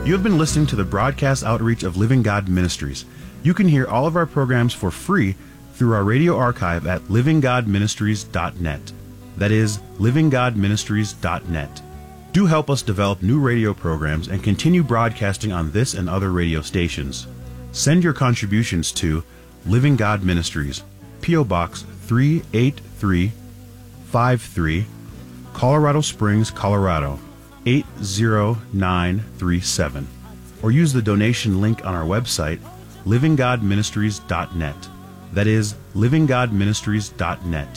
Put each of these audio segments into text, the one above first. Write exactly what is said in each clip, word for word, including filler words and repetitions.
You have been listening to the broadcast outreach of Living God Ministries. You can hear all of our programs for free through our radio archive at living god ministries dot net. That is, living god ministries dot net. Do help us develop new radio programs and continue broadcasting on this and other radio stations. Send your contributions to Living God Ministries, P O. Box three eight three five three, Colorado Springs, Colorado eight zero nine three seven, or use the donation link on our website, living god ministries dot net. That is, living god ministries dot net.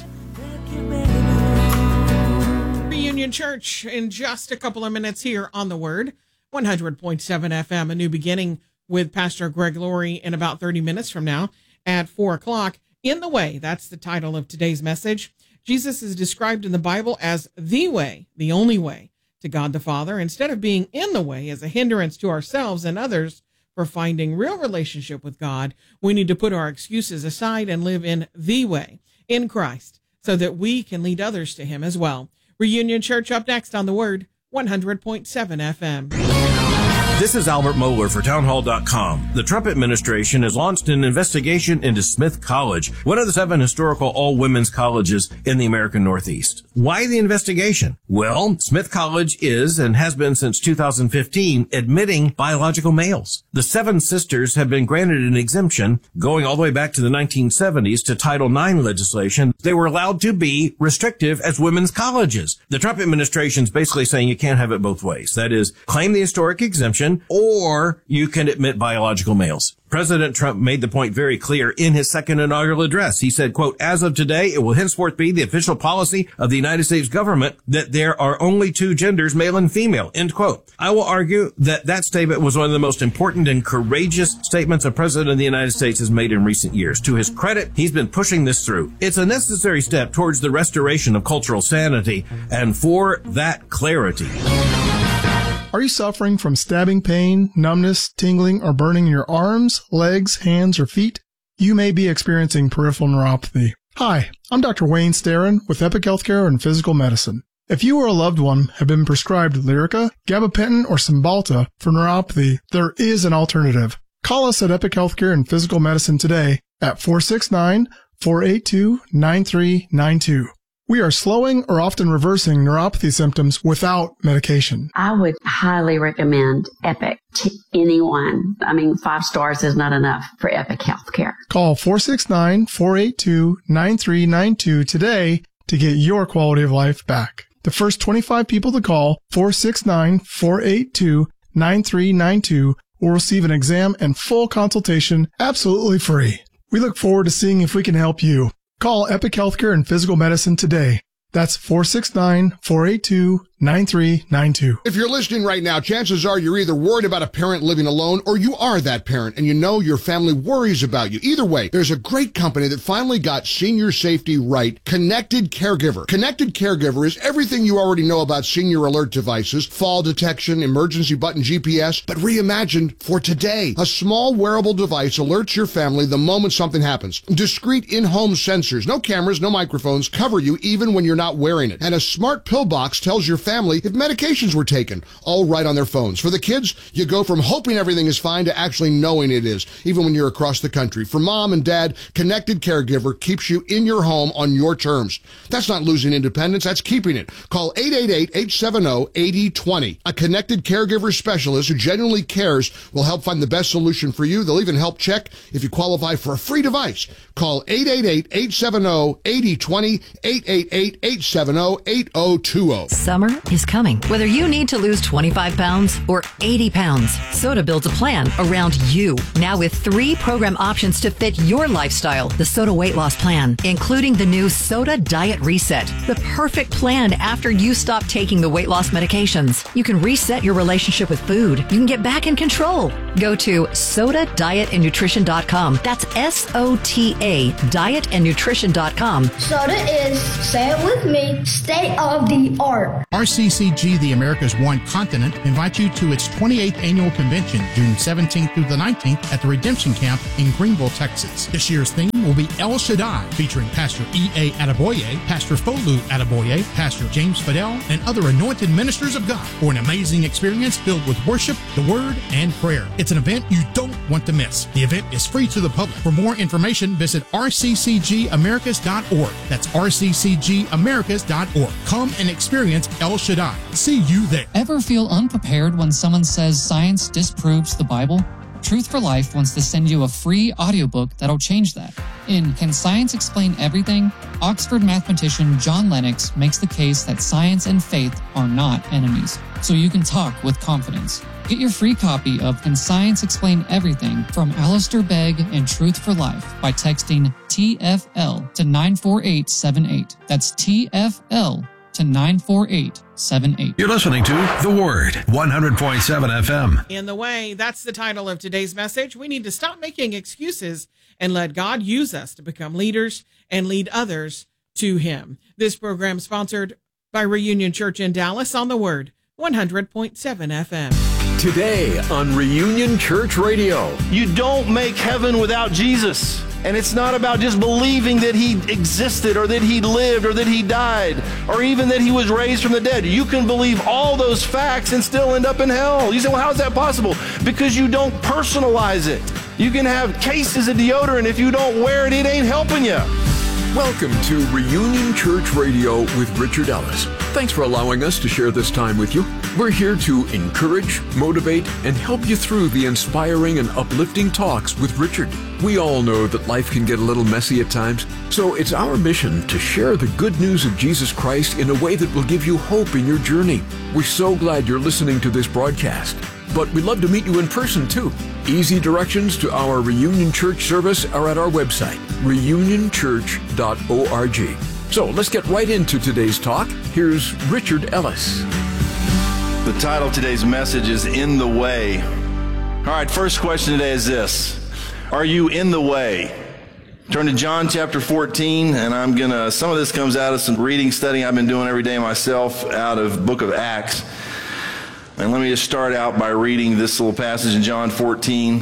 Reunion Church in just a couple of minutes here on The Word, one hundred point seven F M, a new beginning with Pastor Greg Laurie in about thirty minutes from now at four o'clock. In the Way, that's the title of today's message. Jesus is described in the Bible as the way, the only way to God the Father. Instead of being in the way as a hindrance to ourselves and others for finding real relationship with God, we need to put our excuses aside and live in the way, in Christ, so that we can lead others to him as well. Reunion Church up next on The Word, one hundred point seven F M. This is Albert Mohler for townhall dot com. The Trump administration has launched an investigation into Smith College, one of the seven historical all-women's colleges in the American Northeast. Why the investigation? Well, Smith College is, and has been since two thousand fifteen, admitting biological males. The Seven Sisters have been granted an exemption going all the way back to the nineteen seventies to Title nine legislation. They were allowed to be restrictive as women's colleges. The Trump administration's basically saying you can't have it both ways. That is, claim the historic exemption, or you can admit biological males. President Trump made the point very clear in his second inaugural address. He said, quote, as of today, it will henceforth be the official policy of the United States government that there are only two genders, male and female, end quote. I will argue that that statement was one of the most important and courageous statements a president of the United States has made in recent years. To his credit, he's been pushing this through. It's a necessary step towards the restoration of cultural sanity, and for that clarity. Are you suffering from stabbing pain, numbness, tingling, or burning in your arms, legs, hands, or feet? You may be experiencing peripheral neuropathy. Hi, I'm Doctor Wayne Starrin with Epic Healthcare and Physical Medicine. If you or a loved one have been prescribed Lyrica, gabapentin, or Cymbalta for neuropathy, there is an alternative. Call us at Epic Healthcare and Physical Medicine today at four six nine, four eight two, nine three nine two. We are slowing or often reversing neuropathy symptoms without medication. I would highly recommend Epic to anyone. I mean, five stars is not enough for Epic Healthcare. Call four six nine, four eight two, nine three nine two today to get your quality of life back. The first twenty-five people to call four six nine, four eight two, nine three nine two will receive an exam and full consultation absolutely free. We look forward to seeing if we can help you. Call Epic Healthcare and Physical Medicine today. That's four six nine, four eight two, nine three nine two. If you're listening right now, chances are you're either worried about a parent living alone or you are that parent and you know your family worries about you. Either way, there's a great company that finally got senior safety right, Connected Caregiver. Connected Caregiver is everything you already know about senior alert devices, fall detection, emergency button G P S, but reimagined for today. A small wearable device alerts your family the moment something happens. Discreet in-home sensors, no cameras, no microphones, cover you even when you're not wearing it. And a smart pill box tells your family if medications were taken, all right on their phones. For the kids, you go from hoping everything is fine to actually knowing it is, even when you're across the country. For mom and dad, Connected Caregiver keeps you in your home on your terms. That's not losing independence, that's keeping it. Call eight eight eight, eight seven zero, eight zero two zero. A Connected Caregiver specialist who genuinely cares will help find the best solution for you. They'll even help check if you qualify for a free device. Call eight eight eight, eight seven zero, eight zero two zero, eight eight eight, eight seven zero, eight zero two zero. Summer is coming. Whether you need to lose twenty-five pounds or eighty pounds, Soda builds a plan around you. Now with three program options to fit your lifestyle. The Soda Weight Loss Plan, including the new Soda Diet Reset, the perfect plan after you stop taking the weight loss medications. You can reset your relationship with food. You can get back in control. Go to soda diet and nutrition dot com. That's S O T A, diet and nutrition dot com. Soda is, say it with with me, state of the art. R C C G, the America's One Continent, invites you to its twenty-eighth annual convention, June seventeenth through the nineteenth at the Redemption Camp in Greenville, Texas. This year's theme will be El Shaddai, featuring Pastor E A Adeboye, Pastor Folu Adeboye, Pastor James Fidel, and other anointed ministers of God for an amazing experience filled with worship, the Word, and prayer. It's an event you don't want to miss. The event is free to the public. For more information, visit r c c g americas dot org. That's r c c g americas dot org. Come and experience El Shaddai. See you there. Ever feel unprepared when someone says science disproves the Bible? Truth for Life wants to send you a free audiobook that'll change that. In Can Science Explain Everything?, Oxford mathematician John Lennox makes the case that science and faith are not enemies, so you can talk with confidence. Get your free copy of Can Science Explain Everything from Alistair Begg and Truth for Life by texting T F L to nine four eight seven eight. That's T F L to nine four eight seven eight. You're listening to The Word, one hundred point seven F M. In the Way, that's the title of today's message. We need to stop making excuses and let God use us to become leaders and lead others to Him. This program sponsored by Reunion Church in Dallas on The Word, one hundred point seven F M. Today on Reunion Church Radio. You don't make heaven without Jesus. And it's not about just believing that He existed or that He lived or that He died or even that He was raised from the dead. You can believe all those facts and still end up in hell. You say, well, how is that possible? Because you don't personalize it. You can have cases of deodorant. If you don't wear it, it ain't helping you. Welcome to Reunion Church Radio with Richard Ellis. Thanks for allowing us to share this time with you. We're here to encourage, motivate, and help you through the inspiring and uplifting talks with Richard. We all know that life can get a little messy at times, so it's our mission to share the good news of Jesus Christ in a way that will give you hope in your journey. We're so glad you're listening to this broadcast, but we'd love to meet you in person too. Easy directions to our Reunion Church service are at our website, reunion church dot org. So let's get right into today's talk. Here's Richard Ellis. The title of today's message is In the Way. All right, first question today is this. Are you in the way? Turn to John chapter fourteen, and I'm going to, some of this comes out of some reading, studying I've been doing every day myself out of book of Acts. And let me just start out by reading this little passage in John fourteen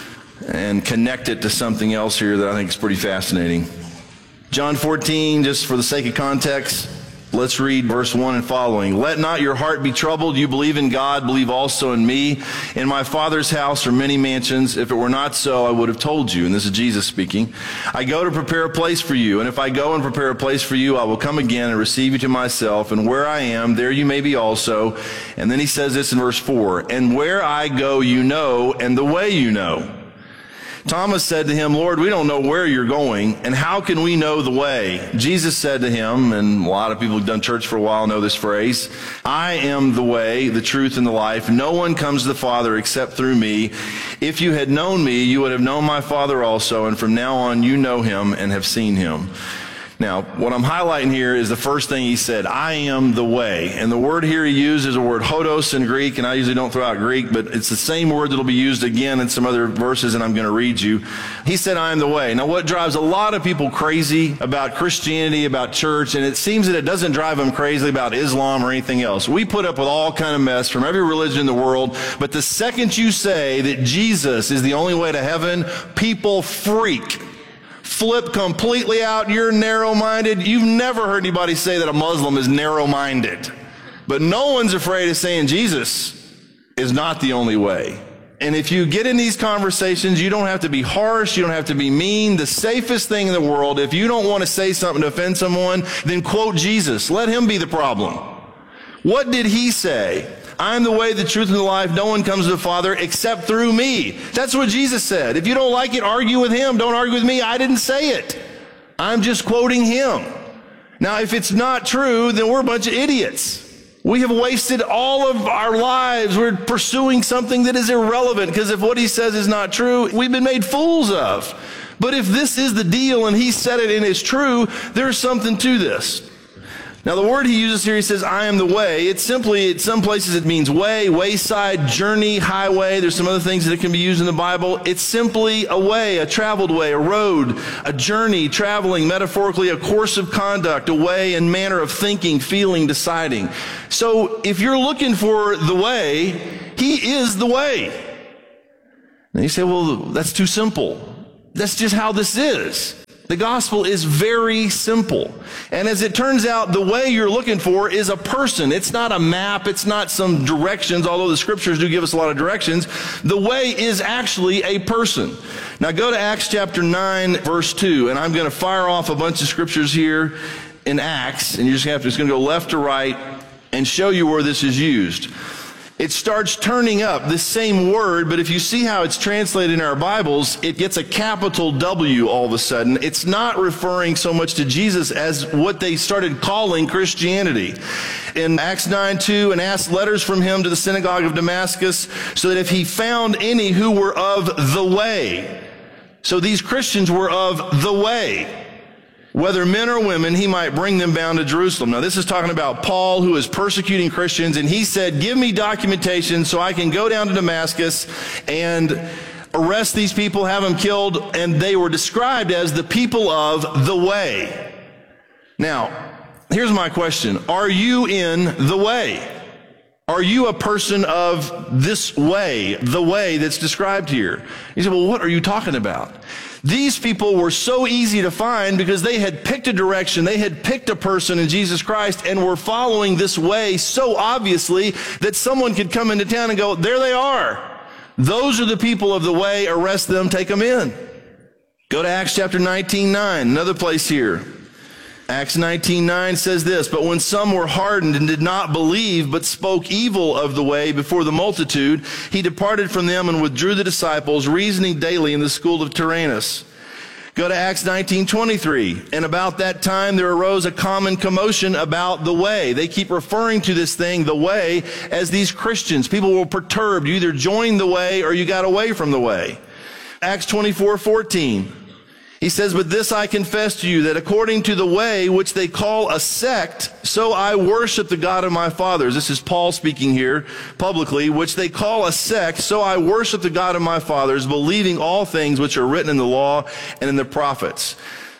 and connect it to something else here that I think is pretty fascinating. John fourteen, just for the sake of context, let's read verse one and following. Let not your heart be troubled. You believe in God, believe also in me. In my Father's house are many mansions. If it were not so, I would have told you. And this is Jesus speaking. I go to prepare a place for you. And if I go and prepare a place for you, I will come again and receive you to myself. And where I am, there you may be also. And then he says this in verse four. And where I go, you know, and the way you know. Thomas said to him, Lord, we don't know where you're going, and how can we know the way? Jesus said to him, and a lot of people who've done church for a while know this phrase, I am the way, the truth, and the life. No one comes to the Father except through me. If you had known me, you would have known my Father also, and from now on you know him and have seen him. Now, what I'm highlighting here is the first thing he said, I am the way. And the word here he used is a word hodos in Greek, and I usually don't throw out Greek, but it's the same word that'll be used again in some other verses, and I'm going to read you. He said, I am the way. Now, what drives a lot of people crazy about Christianity, about church, and it seems that it doesn't drive them crazy about Islam or anything else. We put up with all kind of mess from every religion in the world, but the second you say that Jesus is the only way to heaven, people freak. Flip completely out. You're narrow-minded. You've never heard anybody say that a Muslim is narrow-minded. But no one's afraid of saying Jesus is not the only way. And if you get in these conversations, you don't have to be harsh. You don't have to be mean. The safest thing in the world, if you don't want to say something to offend someone, then quote Jesus. Let him be the problem. What did he say? I am the way, the truth, and the life. No one comes to the Father except through me. That's what Jesus said. If you don't like it, argue with him. Don't argue with me. I didn't say it. I'm just quoting him. Now, if it's not true, then we're a bunch of idiots. We have wasted all of our lives. We're pursuing something that is irrelevant because if what he says is not true, we've been made fools of. But if this is the deal and he said it and it's true, there's something to this. Now, the word he uses here, he says, I am the way. It's simply, in some places it means way, wayside, journey, highway. There's some other things that it can be used in the Bible. It's simply a way, a traveled way, a road, a journey, traveling, metaphorically, a course of conduct, a way and manner of thinking, feeling, deciding. So, if you're looking for the way, he is the way. And you say, well, that's too simple. That's just how this is. The gospel is very simple. And as it turns out, the way you're looking for is a person. It's not a map. It's not some directions, although the scriptures do give us a lot of directions. The way is actually a person. Now go to Acts chapter nine, verse two, and I'm going to fire off a bunch of scriptures here in Acts, and you're just going to have to, it's going to go left to right and show you where this is used. It starts turning up this same word, but if you see how it's translated in our Bibles, it gets a capital W all of a sudden. It's not referring so much to Jesus as what they started calling Christianity. In Acts nine two, and asked letters from him to the synagogue of Damascus, so that if he found any who were of the way. So these Christians were of the way. Whether men or women, he might bring them bound to Jerusalem. Now, this is talking about Paul, who is persecuting Christians, and he said, give me documentation so I can go down to Damascus and arrest these people, have them killed, and they were described as the people of the way. Now, here's my question. Are you in the way? Are you a person of this way, the way that's described here? You say, well, what are you talking about? These people were so easy to find because they had picked a direction, they had picked a person in Jesus Christ and were following this way so obviously that someone could come into town and go, there they are. Those are the people of the way, arrest them, take them in. Go to Acts chapter nineteen nine, another place here. Acts nineteen nine says this, but when some were hardened and did not believe, but spoke evil of the way before the multitude, he departed from them and withdrew the disciples, reasoning daily in the school of Tyrannus. Go to Acts nineteen twenty-three, and about that time there arose a common commotion about the way. They keep referring to this thing, the way, as these Christians. People were perturbed. You either joined the way or you got away from the way. Acts twenty-four fourteen. He says, but this I confess to you, that according to the way which they call a sect, so I worship the God of my fathers. This is Paul speaking here publicly, which they call a sect, so I worship the God of my fathers, believing all things which are written in the law and in the prophets.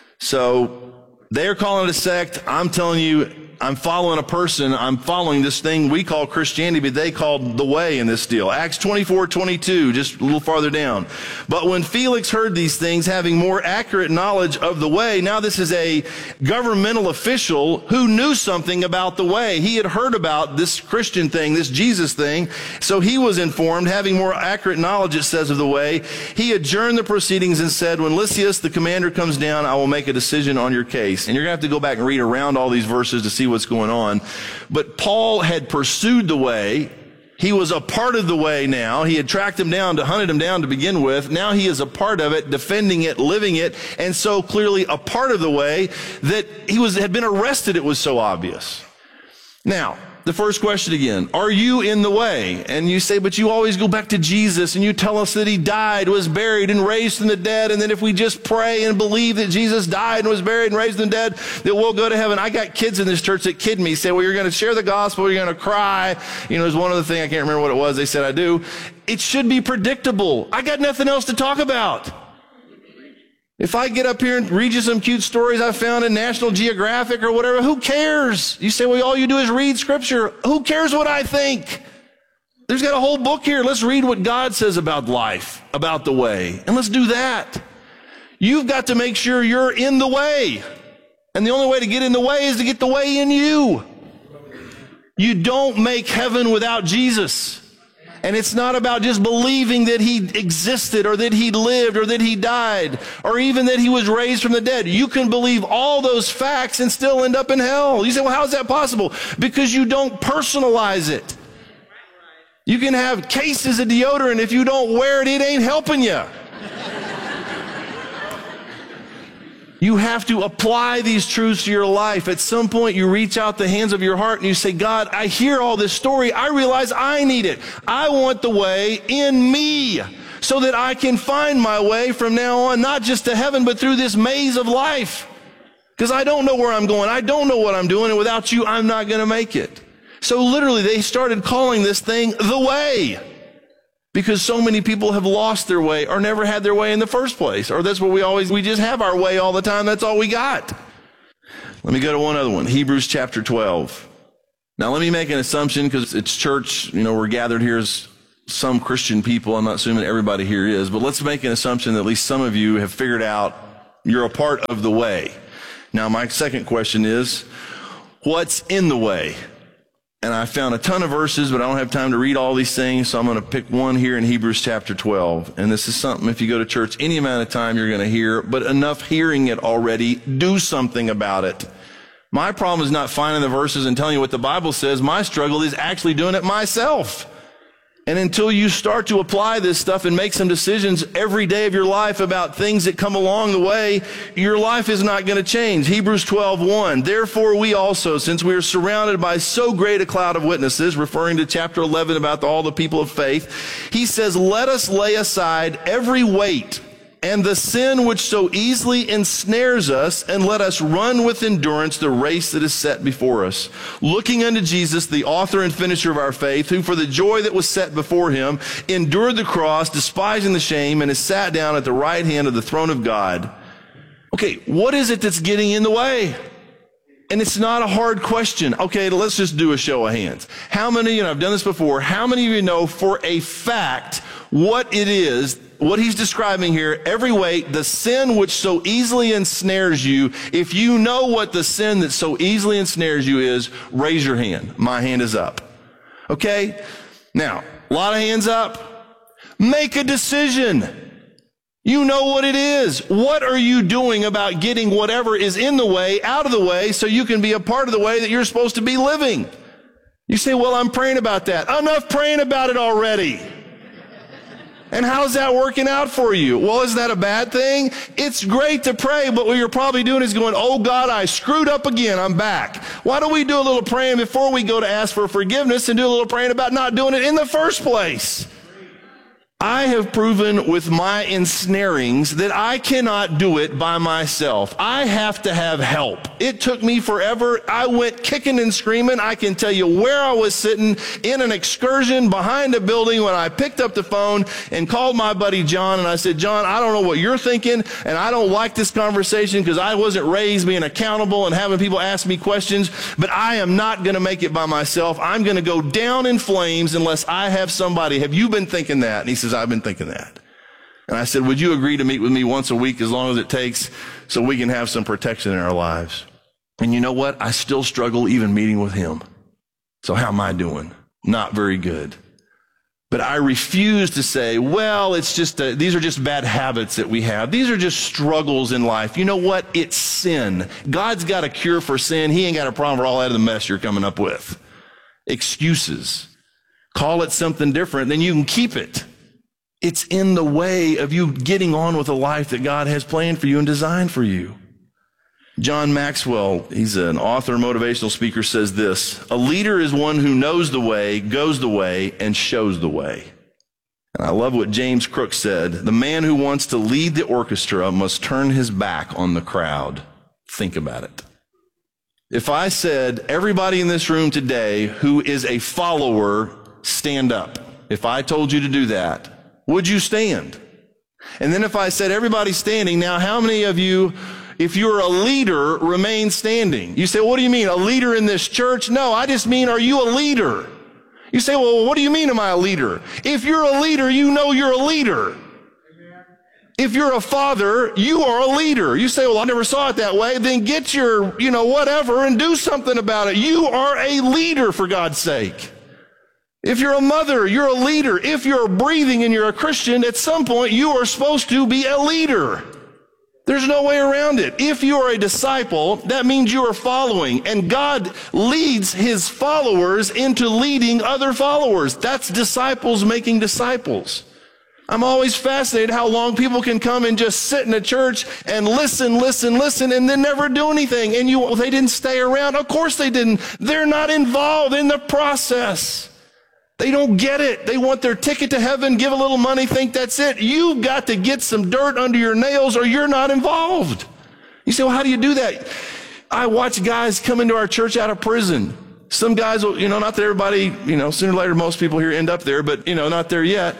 So they're calling it a sect. I'm telling you, I'm following a person. I'm following this thing we call Christianity, but they called the way in this deal. Acts twenty-four twenty-two, just a little farther down. But when Felix heard these things, having more accurate knowledge of the way, now this is a governmental official who knew something about the way. He had heard about this Christian thing, this Jesus thing. So he was informed, having more accurate knowledge, it says, of the way. He adjourned the proceedings and said, when Lysias, the commander, comes down, I will make a decision on your case. And you're going to have to go back and read around all these verses to see what's going on. But Paul had pursued the way. He was a part of the way now. He had tracked him down, to hunted him down to begin with. Now he is a part of it, defending it, living it, and so clearly a part of the way that he was had been arrested. It was so obvious. Now, the first question again, are you in the way? And you say, but you always go back to Jesus and you tell us that he died, was buried, and raised from the dead. And then if we just pray and believe that Jesus died and was buried and raised from the dead, that we'll go to heaven. I got kids in this church that kid me, say, well, you're going to share the gospel, you're going to cry. You know, there's one other thing, I can't remember what it was. They said I do. It should be predictable. I got nothing else to talk about. If I get up here and read you some cute stories I found in National Geographic or whatever, who cares? You say, well, all you do is read scripture. Who cares what I think? There's got a whole book here. Let's read what God says about life, about the way. And let's do that. You've got to make sure you're in the way. And the only way to get in the way is to get the way in you. You don't make heaven without Jesus. And it's not about just believing that he existed or that he lived or that he died or even that he was raised from the dead. You can believe all those facts and still end up in hell. You say, well, how is that possible? Because you don't personalize it. You can have cases of deodorant. If you don't wear it, it ain't helping you. You have to apply these truths to your life. At some point, you reach out the hands of your heart and you say, God, I hear all this story. I realize I need it. I want the way in me so that I can find my way from now on, not just to heaven, but through this maze of life. Because I don't know where I'm going. I don't know what I'm doing. And without you, I'm not going to make it. So literally, they started calling this thing the way. Because so many people have lost their way or never had their way in the first place. Or that's what we always, we just have our way all the time. That's all we got. Let me go to one other one. Hebrews chapter twelve. Now, let me make an assumption because it's church. You know, we're gathered here as some Christian people. I'm not assuming everybody here is. But let's make an assumption that at least some of you have figured out you're a part of the way. Now, my second question is, what's in the way? And I found a ton of verses, but I don't have time to read all these things, so I'm going to pick one here in Hebrews chapter twelve. And this is something, if you go to church any amount of time, you're going to hear, but enough hearing it already, do something about it. My problem is not finding the verses and telling you what the Bible says. My struggle is actually doing it myself. And until you start to apply this stuff and make some decisions every day of your life about things that come along the way, your life is not going to change. Hebrews twelve one. Therefore we also, since we are surrounded by so great a cloud of witnesses, referring to chapter eleven about all the people of faith, he says, let us lay aside every weight and the sin which so easily ensnares us, and let us run with endurance the race that is set before us, looking unto Jesus, the author and finisher of our faith, who for the joy that was set before him endured the cross, despising the shame, and is sat down at the right hand of the throne of God. Okay, what is it that's getting in the way? And it's not a hard question. Okay, let's just do a show of hands. How many, and I've done this before, how many of you know for a fact what it is, what he's describing here, every weight, the sin which so easily ensnares you? If you know what the sin that so easily ensnares you is, raise your hand. My hand is up. Okay? Now, a lot of hands up. Make a decision. You know what it is. What are you doing about getting whatever is in the way out of the way so you can be a part of the way that you're supposed to be living? You say, well, I'm praying about that. Enough praying about it already. And how's that working out for you? Well, is that a bad thing? It's great to pray, but what you're probably doing is going, oh God, I screwed up again. I'm back. Why don't we do a little praying before we go to ask for forgiveness and do a little praying about not doing it in the first place? I have proven with my ensnarings that I cannot do it by myself. I have to have help. It took me forever. I went kicking and screaming. I can tell you where I was sitting in an excursion behind a building when I picked up the phone and called my buddy John, and I said, John, I don't know what you're thinking, and I don't like this conversation because I wasn't raised being accountable and having people ask me questions, but I am not going to make it by myself. I'm going to go down in flames unless I have somebody. Have you been thinking that? And he says, I've been thinking that. And I said, would you agree to meet with me once a week as long as it takes so we can have some protection in our lives? And you know what? I still struggle even meeting with him. So how am I doing? Not very good. But I refuse to say, well, it's just, a, these are just bad habits that we have. These are just struggles in life. You know what? It's sin. God's got a cure for sin. He ain't got a problem for all that of the mess you're coming up with. Excuses. Call it something different, then you can keep it. It's in the way of you getting on with a life that God has planned for you and designed for you. John Maxwell, he's an author, motivational speaker, says this: a leader is one who knows the way, goes the way, and shows the way. And I love what James Crook said: the man who wants to lead the orchestra must turn his back on the crowd. Think about it. If I said, everybody in this room today who is a follower, stand up. If I told you to do that, would you stand? And then if I said, everybody standing, now how many of you, if you're a leader, remain standing? You say, well, what do you mean, a leader in this church? No, I just mean, are you a leader? You say, well, what do you mean, am I a leader? If you're a leader, you know you're a leader. If you're a father, you are a leader. You say, well, I never saw it that way. Then get your, you know, whatever and do something about it. You are a leader, for God's sake. If you're a mother, you're a leader. If you're breathing and you're a Christian, at some point you are supposed to be a leader. There's no way around it. If you are a disciple, that means you are following. And God leads his followers into leading other followers. That's disciples making disciples. I'm always fascinated how long people can come and just sit in a church and listen, listen, listen, and then never do anything. And you, well, they didn't stay around. Of course they didn't. They're not involved in the process. They don't get it. They want their ticket to heaven, give a little money, think that's it. You've got to get some dirt under your nails or you're not involved. You say, well, how do you do that? I watch guys come into our church out of prison. Some guys will, you know, not that everybody, you know, sooner or later most people here end up there, but, you know, not there yet.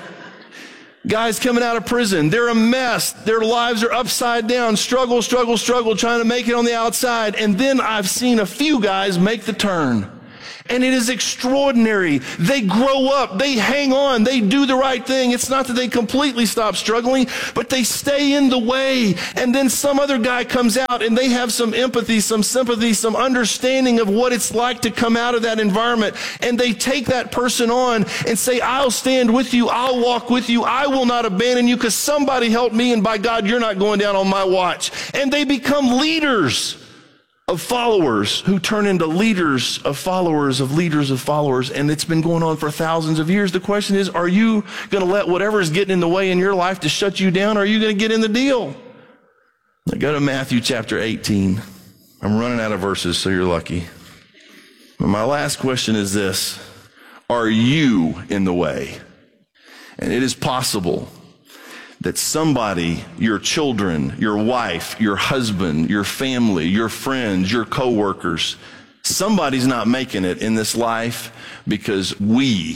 Guys coming out of prison, they're a mess. Their lives are upside down, struggle, struggle, struggle, trying to make it on the outside. And then I've seen a few guys make the turn. And it is extraordinary. They grow up. They hang on. They do the right thing. It's not that they completely stop struggling, but they stay in the way. And then some other guy comes out and they have some empathy, some sympathy, some understanding of what it's like to come out of that environment. And they take that person on and say, I'll stand with you. I'll walk with you. I will not abandon you because somebody helped me. And by God, you're not going down on my watch. And they become leaders of followers who turn into leaders of followers of leaders of followers. And it's been going on for thousands of years. The question is, are you going to let whatever is getting in the way in your life to shut you down? Or are you going to get in the deal? Now go to Matthew chapter eighteen. I'm running out of verses, so you're lucky. But my last question is this: are you in the way? And it is possible that somebody, your children, your wife, your husband, your family, your friends, your coworkers, somebody's not making it in this life because we,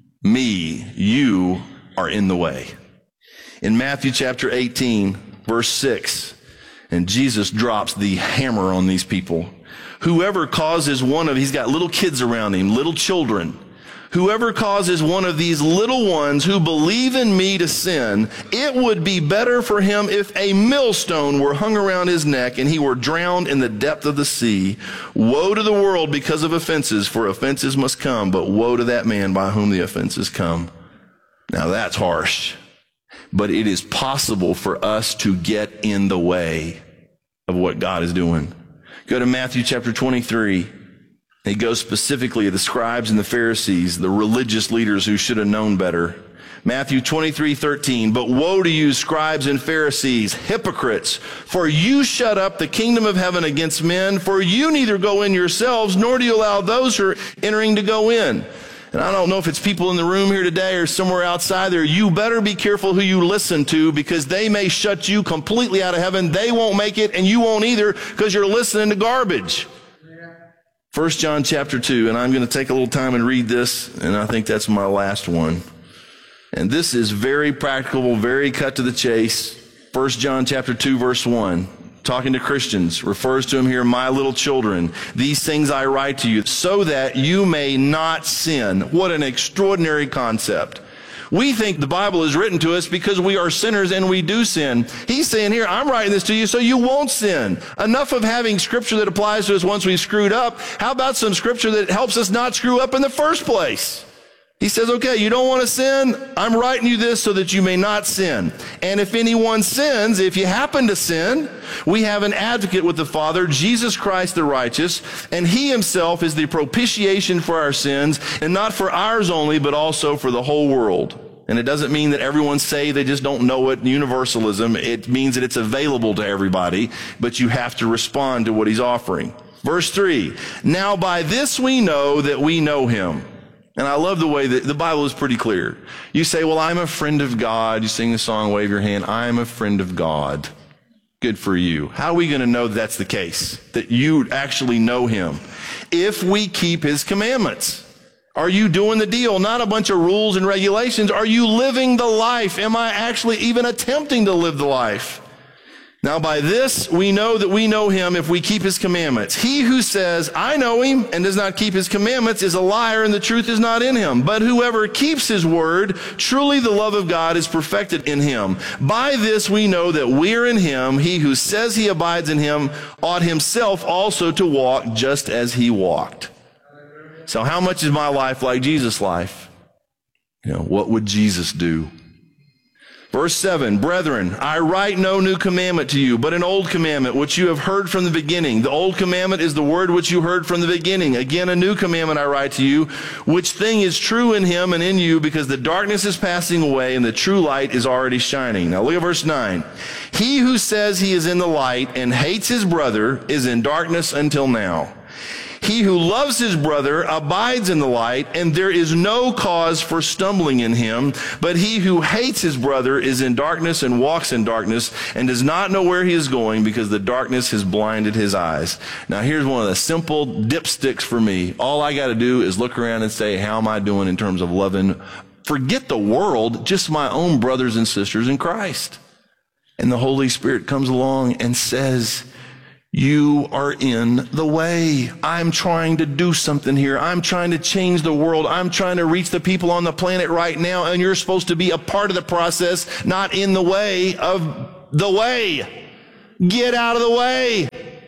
me, you are in the way. In Matthew chapter eighteen, verse six, and Jesus drops the hammer on these people. Whoever causes one of, he's got little kids around him, little children. Whoever causes one of these little ones who believe in me to sin, it would be better for him if a millstone were hung around his neck and he were drowned in the depth of the sea. Woe to the world because of offenses, for offenses must come, but woe to that man by whom the offenses come. Now that's harsh, but it is possible for us to get in the way of what God is doing. Go to Matthew chapter twenty-three. He goes specifically to the scribes and the Pharisees, the religious leaders who should have known better. Matthew twenty-three thirteen, but woe to you, scribes and Pharisees, hypocrites, for you shut up the kingdom of heaven against men, for you neither go in yourselves, nor do you allow those who are entering to go in. And I don't know if it's people in the room here today or somewhere outside there. You better be careful who you listen to, because they may shut you completely out of heaven. They won't make it, and you won't either, because you're listening to garbage. First John chapter two, and I'm going to take a little time and read this, and I think that's my last one. And this is very practical, very cut to the chase. First John chapter two, verse one, talking to Christians, refers to them here, my little children. These things I write to you so that you may not sin. What an extraordinary concept. We think the Bible is written to us because we are sinners and we do sin. He's saying here, I'm writing this to you so you won't sin. Enough of having scripture that applies to us once we've screwed up. How about some scripture that helps us not screw up in the first place? He says, okay, you don't want to sin? I'm writing you this so that you may not sin. And if anyone sins, if you happen to sin, we have an advocate with the Father, Jesus Christ the righteous, and he himself is the propitiation for our sins, and not for ours only, but also for the whole world. And it doesn't mean that everyone's saved, they just don't know it, universalism. It means that it's available to everybody, but you have to respond to what he's offering. Verse three, now by this we know that we know him. And I love the way that the Bible is pretty clear. You say, well, I'm a friend of God. You sing the song, wave your hand. I'm a friend of God. Good for you. How are we going to know that that's the case? That you actually know him? If we keep his commandments. Are you doing the deal? Not a bunch of rules and regulations. Are you living the life? Am I actually even attempting to live the life? Now by this we know that we know him if we keep his commandments. He who says, I know him, and does not keep his commandments is a liar, and the truth is not in him. But whoever keeps his word, truly the love of God is perfected in him. By this we know that we are in him. He who says he abides in him ought himself also to walk just as he walked. So how much is my life like Jesus' life? You know, what would Jesus do? Verse seven, brethren, I write no new commandment to you, but an old commandment which you have heard from the beginning. The old commandment is the word which you heard from the beginning. Again, a new commandment I write to you, which thing is true in him and in you, because the darkness is passing away and the true light is already shining. Now look at verse nine. He who says he is in the light and hates his brother is in darkness until now. He who loves his brother abides in the light, and there is no cause for stumbling in him. But he who hates his brother is in darkness and walks in darkness and does not know where he is going because the darkness has blinded his eyes. Now here's one of the simple dipsticks for me. All I got to do is look around and say, how am I doing in terms of loving? Forget the world, just my own brothers and sisters in Christ. And the Holy Spirit comes along and says, you are in the way. I'm trying to do something here. I'm trying to change the world. I'm trying to reach the people on the planet right now, and you're supposed to be a part of the process, not in the way of the way. Get out of the way.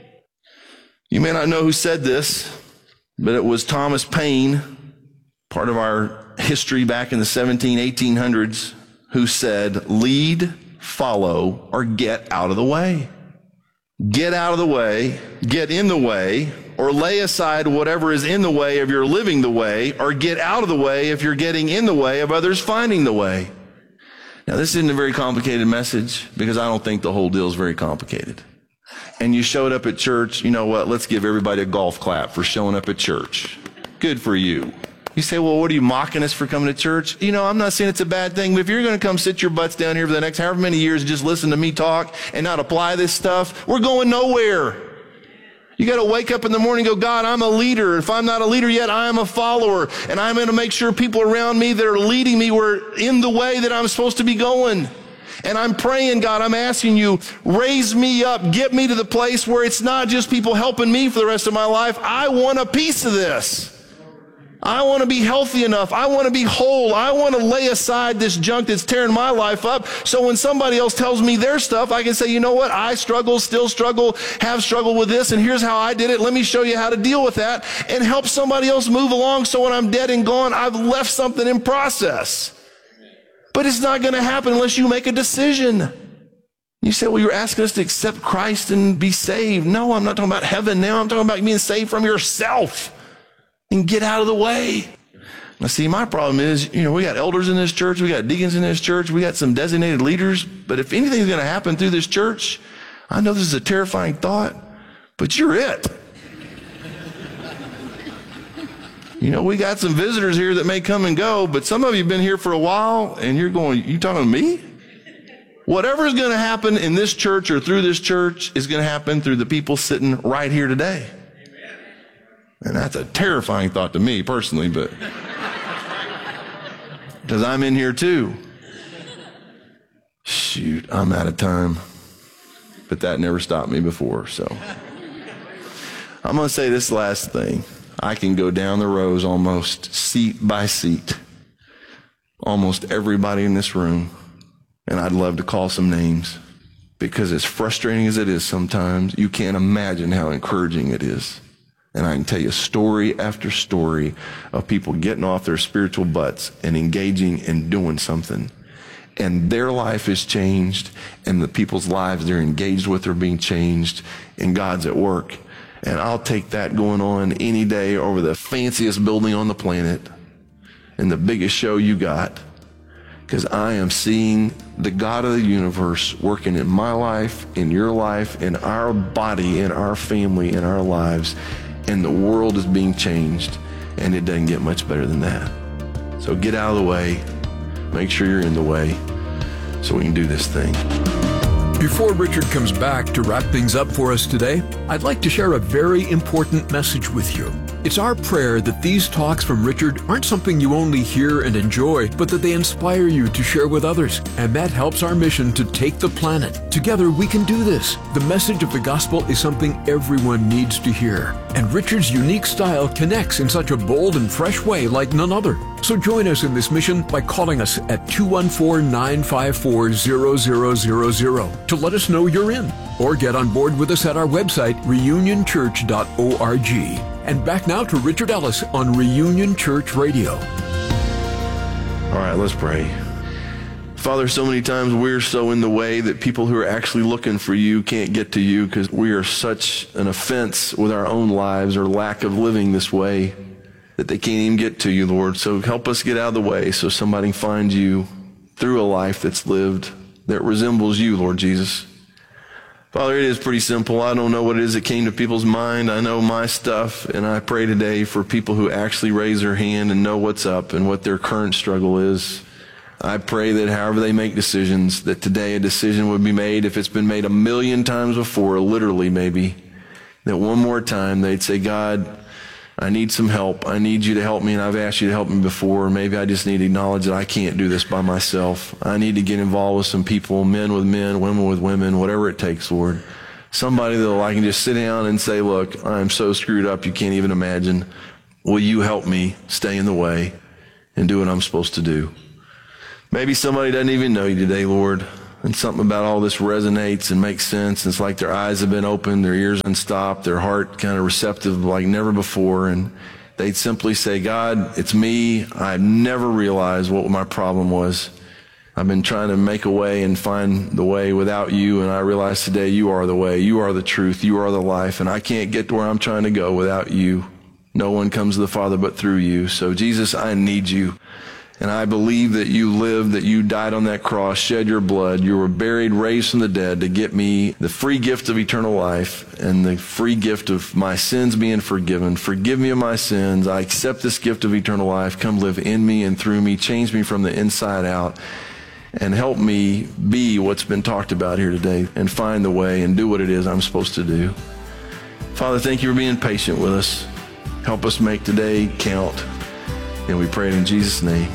You may not know who said this, but it was Thomas Paine, part of our history back in the seventeen, eighteen hundreds, who said, lead, follow, or get out of the way. Get out of the way, get in the way, or lay aside whatever is in the way of your living the way, or get out of the way if you're getting in the way of others finding the way. Now, this isn't a very complicated message because I don't think the whole deal is very complicated. And you showed up at church, you know what, let's give everybody a golf clap for showing up at church. Good for you. You say, well, what are you mocking us for coming to church? You know, I'm not saying it's a bad thing, but if you're going to come sit your butts down here for the next however many years and just listen to me talk and not apply this stuff, we're going nowhere. You got to wake up in the morning and go, God, I'm a leader. If I'm not a leader yet, I am a follower. And I'm going to make sure people around me that are leading me were in the way that I'm supposed to be going. And I'm praying, God, I'm asking you, raise me up, get me to the place where it's not just people helping me for the rest of my life. I want a piece of this. I want to be healthy enough. I want to be whole. I want to lay aside this junk that's tearing my life up. So when somebody else tells me their stuff, I can say, you know what? I struggle, still struggle, have struggled with this, and here's how I did it. Let me show you how to deal with that and help somebody else move along so when I'm dead and gone, I've left something in process. But it's not going to happen unless you make a decision. You say, well, you're asking us to accept Christ and be saved. No, I'm not talking about heaven now. I'm talking about being saved from yourself. And get out of the way. Now, see, my problem is, you know, we got elders in this church, we got deacons in this church, we got some designated leaders, but if anything's going to happen through this church, I know this is a terrifying thought, but you're it. You know, we got some visitors here that may come and go, but some of you have been here for a while, and you're going, you talking to me? Whatever is going to happen in this church or through this church is going to happen through the people sitting right here today. And that's a terrifying thought to me personally, but because I'm in here too. Shoot, I'm out of time. But that never stopped me before, so. I'm going to say this last thing. I can go down the rows almost seat by seat. Almost everybody in this room. And I'd love to call some names. Because as frustrating as it is sometimes, you can't imagine how encouraging it is. And I can tell you story after story of people getting off their spiritual butts and engaging and doing something. And their life is changed, and the people's lives they're engaged with are being changed, and God's at work. And I'll take that going on any day over the fanciest building on the planet and the biggest show you got. Because I am seeing the God of the universe working in my life, in your life, in our body, in our family, in our lives. And the world is being changed, and it doesn't get much better than that. So get out of the way. Make sure you're in the way so we can do this thing. Before Richard comes back to wrap things up for us today, I'd like to share a very important message with you. It's our prayer that these talks from Richard aren't something you only hear and enjoy, but that they inspire you to share with others. And that helps our mission to take the planet. Together we can do this. The message of the gospel is something everyone needs to hear. And Richard's unique style connects in such a bold and fresh way like none other. So join us in this mission by calling us at two one four, nine five four, zero zero zero zero to let us know you're in. Or get on board with us at our website, reunion church dot org. And back now to Richard Ellis on Reunion Church Radio. All right, let's pray. Father, so many times we're so in the way that people who are actually looking for you can't get to you because we are such an offense with our own lives or lack of living this way that they can't even get to you, Lord. So help us get out of the way so somebody can find you through a life that's lived that resembles you, Lord Jesus. Father, it is pretty simple. I don't know what it is that came to people's mind. I know my stuff, and I pray today for people who actually raise their hand and know what's up and what their current struggle is. I pray that however they make decisions, that today a decision would be made. If it's been made a million times before, literally maybe, that one more time they'd say, God, I need some help. I need you to help me, and I've asked you to help me before. Maybe I just need to acknowledge that I can't do this by myself. I need to get involved with some people, men with men, women with women, whatever it takes, Lord. Somebody that I can just sit down and say, look, I'm so screwed up you can't even imagine. Will you help me stay in the way and do what I'm supposed to do? Maybe somebody doesn't even know you today, Lord, and something about all this resonates and makes sense. It's like their eyes have been opened, their ears unstopped, their heart kind of receptive like never before, and they'd simply say, God, it's me. I've never realized what my problem was. I've been trying to make a way and find the way without you, and I realize today you are the way, you are the truth, you are the life, and I can't get to where I'm trying to go without you. No one comes to the Father but through you. So Jesus, I need you. And I believe that you lived, that you died on that cross, shed your blood, you were buried, raised from the dead to get me the free gift of eternal life and the free gift of my sins being forgiven. Forgive me of my sins. I accept this gift of eternal life. Come live in me and through me. Change me from the inside out and help me be what's been talked about here today and find the way and do what it is I'm supposed to do. Father, thank you for being patient with us. Help us make today count. And we pray it in Jesus' name.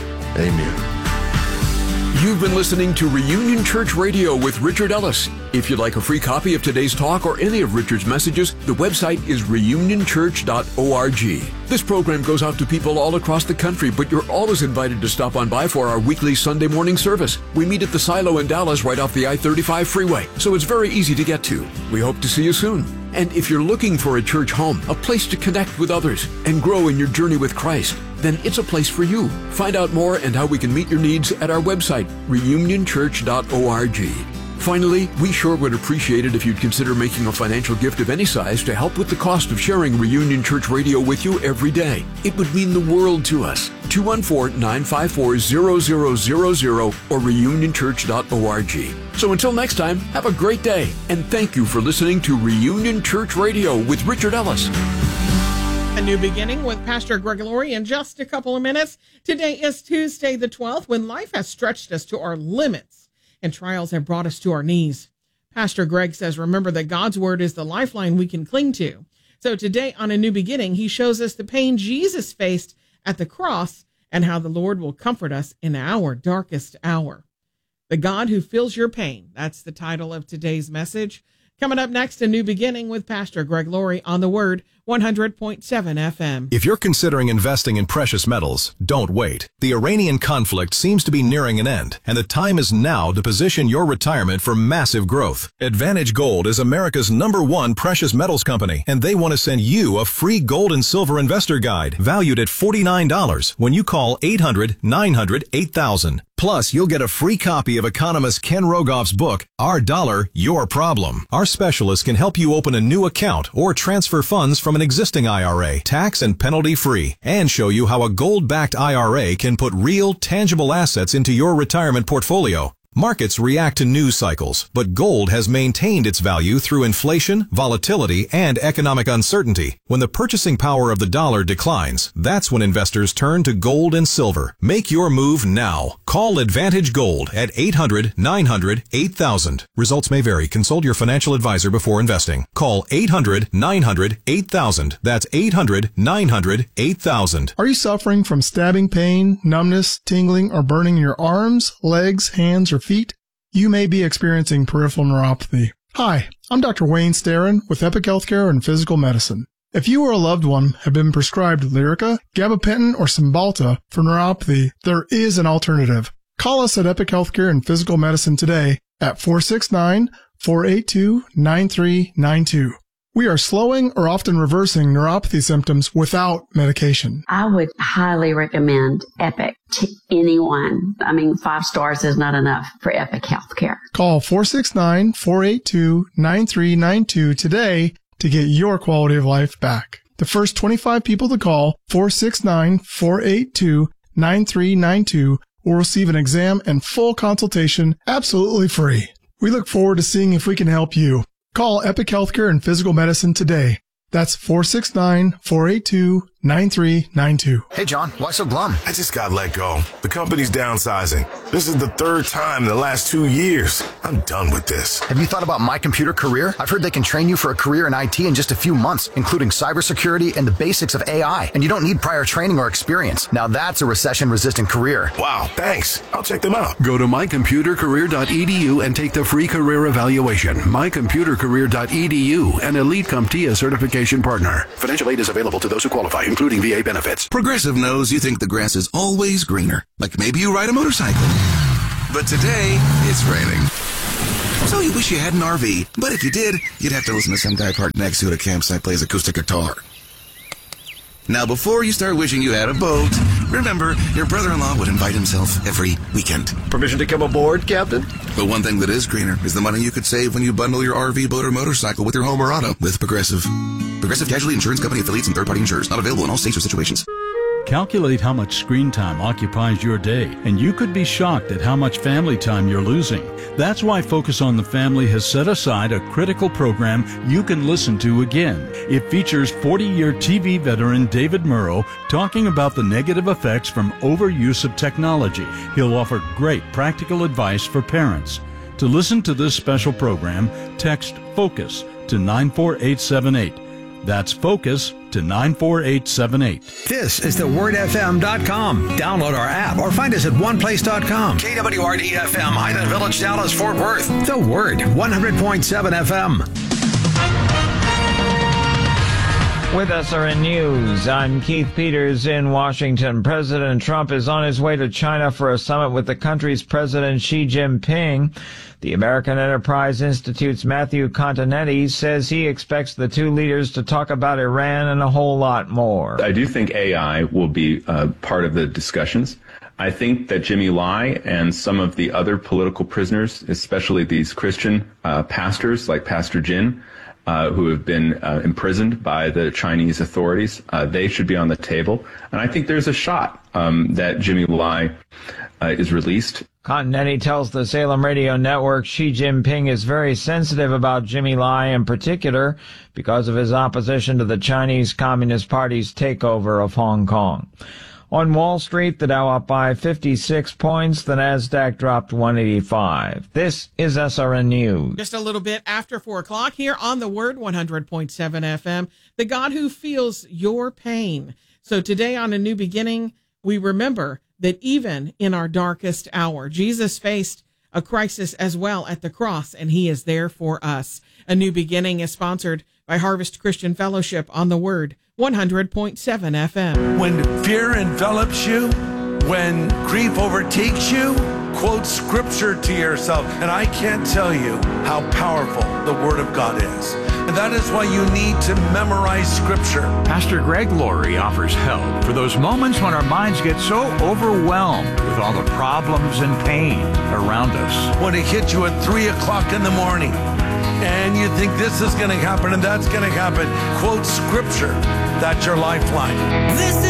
Amen. You've been listening to Reunion Church Radio with Richard Ellis. If you'd like a free copy of today's talk or any of Richard's messages, the website is reunion church dot org. This program goes out to people all across the country, but you're always invited to stop on by for our weekly Sunday morning service. We meet at the Silo in Dallas right off the I thirty-five freeway, so it's very easy to get to. We hope to see you soon. And if you're looking for a church home, a place to connect with others and grow in your journey with Christ, then it's a place for you. Find out more and how we can meet your needs at our website, reunion church dot org. Finally, we sure would appreciate it if you'd consider making a financial gift of any size to help with the cost of sharing Reunion Church Radio with you every day. It would mean the world to us. two one four, nine five four, zero zero zero zero or reunion church dot org. So until next time, have a great day, and thank you for listening to Reunion Church Radio with Richard Ellis. A new beginning with Pastor Greg Laurie in just a couple of minutes. Today is Tuesday the twelfth, when life has stretched us to our limits and trials have brought us to our knees. Pastor Greg says, remember that God's word is the lifeline we can cling to. So today on A New Beginning, he shows us the pain Jesus faced at the cross and how the Lord will comfort us in our darkest hour. The God who feels your pain. That's the title of today's message. Coming up next, A New Beginning with Pastor Greg Laurie on the Word, one hundred point seven F M. If you're considering investing in precious metals, don't wait. The Iranian conflict seems to be nearing an end, and the time is now to position your retirement for massive growth. Advantage Gold is America's number one precious metals company, and they want to send you a free gold and silver investor guide valued at forty-nine dollars when you call eight hundred, nine hundred, eight thousand. Plus, you'll get a free copy of economist Ken Rogoff's book, Our Dollar, Your Problem. Our specialists can help you open a new account or transfer funds from an existing I R A, tax and penalty free, and show you how a gold-backed I R A can put real, tangible assets into your retirement portfolio. Markets react to news cycles, but gold has maintained its value through inflation, volatility, and economic uncertainty. When the purchasing power of the dollar declines, that's when investors turn to gold and silver. Make your move now. Call Advantage Gold at eight hundred, nine hundred, eight thousand. Results may vary. Consult your financial advisor before investing. Call eight hundred, nine hundred, eight thousand. That's eight hundred, nine hundred, eight thousand. Are you suffering from stabbing pain, numbness, tingling, or burning in your arms, legs, hands, or feet? You may be experiencing peripheral neuropathy. Hi, I'm Doctor Wayne Starin with Epic Healthcare and Physical Medicine. If you or a loved one have been prescribed Lyrica, gabapentin, or Cymbalta for neuropathy, there is an alternative. Call us at Epic Healthcare and Physical Medicine today at four six nine, four eight two, nine three nine two. We are slowing or often reversing neuropathy symptoms without medication. I would highly recommend Epic to anyone. I mean, five stars is not enough for Epic Healthcare. Call four six nine, four eight two, nine three nine two today to get your quality of life back. The first twenty-five people to call four six nine, four eight two, nine three nine two will receive an exam and full consultation absolutely free. We look forward to seeing if we can help you. Call Epic Healthcare and Physical Medicine today. That's four six nine, four eight two, nine three nine two. Hey, John, why so glum? I just got let go. The company's downsizing. This is the third time in the last two years. I'm done with this. Have you thought about My Computer Career? I've heard they can train you for a career in I T in just a few months, including cybersecurity and the basics of A I. And you don't need prior training or experience. Now that's a recession-resistant career. Wow, thanks. I'll check them out. Go to my computer career dot e d u and take the free career evaluation. my computer career dot e d u, an Elite CompTIA certification partner. Financial aid is available to those who qualify, including V A benefits. Progressive knows you think the grass is always greener. Like maybe you ride a motorcycle. But today, it's raining. So you wish you had an R V. But if you did, you'd have to listen to some guy parked next to you at a campsite plays acoustic guitar. Now, before you start wishing you had a boat, remember, your brother-in-law would invite himself every weekend. Permission to come aboard, Captain? But one thing that is greener is the money you could save when you bundle your R V, boat, or motorcycle with your home or auto with Progressive. Progressive Casualty Insurance Company affiliates and third-party insurers. Not available in all states or situations. Calculate how much screen time occupies your day, and you could be shocked at how much family time you're losing. That's why Focus on the Family has set aside a critical program you can listen to again. It features forty-year T V veteran David Murrow talking about the negative effects from overuse of technology. He'll offer great practical advice for parents. To listen to this special program, text FOCUS to nine four eight seven eight. That's FOCUS to nine four eight seven eight. This is the word f m dot com. Download our app or find us at one place dot com. K W R D F M, Highland Village, Dallas, Fort Worth. The Word, one hundred point seven F M. With S R N News, I'm Keith Peters in Washington. President Trump is on his way to China for a summit with the country's President Xi Jinping. The American Enterprise Institute's Matthew Continetti says he expects the two leaders to talk about Iran and a whole lot more. I do think A I will be uh, part of the discussions. I think that Jimmy Lai and some of the other political prisoners, especially these Christian uh, pastors like Pastor Jin, Uh, who have been uh, imprisoned by the Chinese authorities, uh, they should be on the table. And I think there's a shot um, that Jimmy Lai uh, is released. Continetti tells the Salem Radio Network Xi Jinping is very sensitive about Jimmy Lai in particular because of his opposition to the Chinese Communist Party's takeover of Hong Kong. On Wall Street, the Dow up by fifty-six points, the Nasdaq dropped one eighty-five. This is S R N News. Just a little bit after four o'clock here on the Word, one hundred point seven F M, the God who feels your pain. So today on A New Beginning, we remember that even in our darkest hour, Jesus faced a crisis as well at the cross, and he is there for us. A New Beginning is sponsored by Harvest Christian Fellowship on the Word, one hundred point seven F M. When fear envelops you, when grief overtakes you, quote scripture to yourself. And I can't tell you how powerful the Word of God is. And that is why you need to memorize scripture. Pastor Greg Laurie offers help for those moments when our minds get so overwhelmed with all the problems and pain around us. When it hits you at three o'clock in the morning, and you think this is going to happen and that's going to happen, quote scripture. That's your lifeline. This